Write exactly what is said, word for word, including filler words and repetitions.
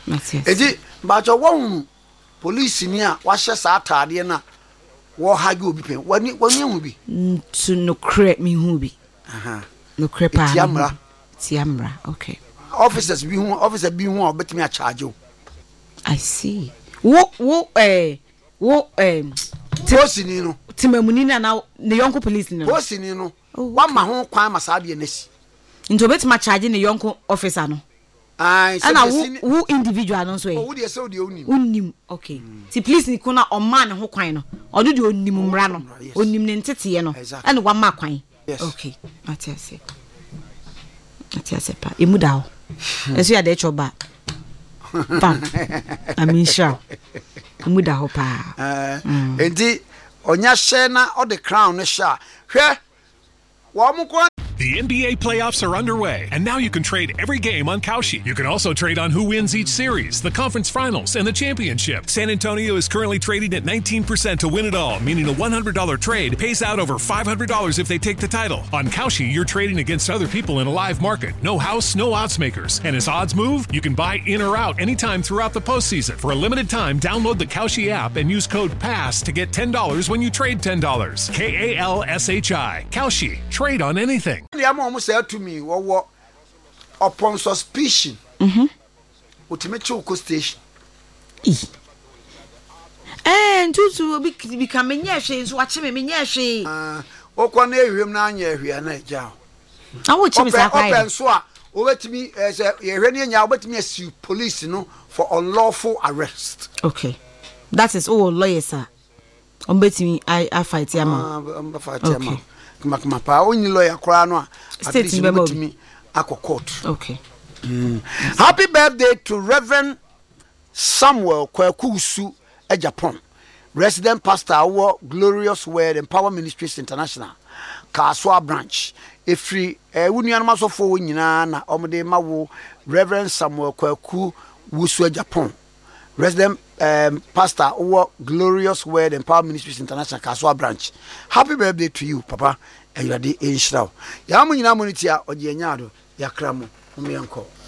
edi ba jo won police ni a wa hye sa atade na wo hage obi pen wani wani hu bi to no cre me hu bi aha no cre pa tiamra tiamra okay officers bi hu officer bi hu obetimi a charge o I see wo wo eh wo eh posi ni no timamuni na na ne yonko police ni no posi ni no wa ma ho kwan masabe nesi nto betima charge ne yonko officer no ai ana wo individual no so e wo de se wo de onim onim okay ti police ni kuna o man ho kwan no odo de onim mra no onim ne ntete no ana wa ma kwan okay atiase atiase pa emuda ho eso ya de choba pam amisha emuda ho pa eh enti onya hye na o de crown no sha hwe wo mo ko. The N B A playoffs are underway, and now you can trade every game on Kalshi. You can also trade on who wins each series, the conference finals, and the championship. San Antonio is currently trading at nineteen percent to win it all, meaning a one hundred dollars trade pays out over five hundred dollars if they take the title. On Kalshi, you're trading against other people in a live market. No house, no odds makers. And as odds move, you can buy in or out anytime throughout the postseason. For a limited time, download the Kalshi app and use code PASS to get ten dollars when you trade ten dollars. K A L S H I. Kalshi. Trade on anything. The mom said to me, what what upon suspicion, mhm, ultimate co station. Eh, tutu bi become menye hwe so wache me menye hwe. Ah, okwa na ehwem na anya ehwe na eja. Awo chimi sa kwai. Open so a obetimi eh say ehwe na anya obetimi asi police no for unlawful arrest. Okay. That is all lawyers sir. Ombetimi I I fight am. Ah, fight am. Kuma kuma pa only lawyer kra no a state me akọ court. Okay. Mm. Happy birthday to Reverend Samuel Kwakusu e Japan. Resident pastor our Glorious Word and Power Ministries International. Kaswa branch. Efri eh wunuanama sofo nyina na omde mawo Reverend Samuel Kwaku Wusu Japan. Resident um, pastor our Glorious Word and Power Ministries International Kaswa branch. Happy birthday to you, Papa. And you are the Inshraw. Yamu nyina monitia oje nyado yakramo umiyanko.